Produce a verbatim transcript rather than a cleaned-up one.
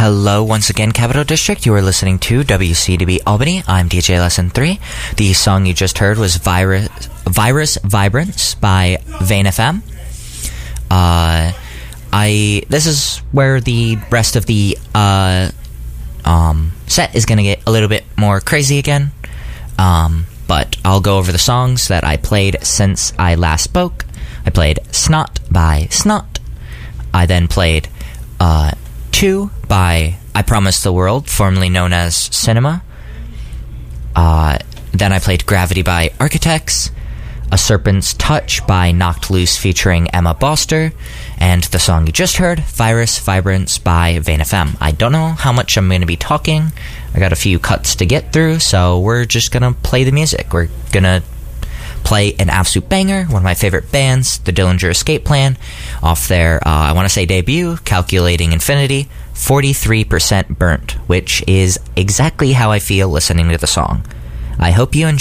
Hello once again, Capital District. You are listening to W C D B Albany. I'm D J Lesson three. The song you just heard was Virus, Virus Vibrance by Vane F M. Uh, I this is where the rest of the uh, um, set is going to get a little bit more crazy again. Um, but I'll go over the songs that I played since I last spoke. I played Snot by Snot. I then played uh, Two by I Promised the World, formerly known as Cinema. Uh, then I played Gravity by Architects, A Serpent's Touch by Knocked Loose featuring Emma Boster, and the song you just heard, Virus Vibrance by Vane F M. I don't know how much I'm going to be talking. I got a few cuts to get through, so we're just going to play the music. We're going to play an absolute banger, one of my favorite bands, the Dillinger Escape Plan, off their, uh, I want to say debut, Calculating Infinity, forty-three percent Burnt, which is exactly how I feel listening to the song. I hope you enjoy.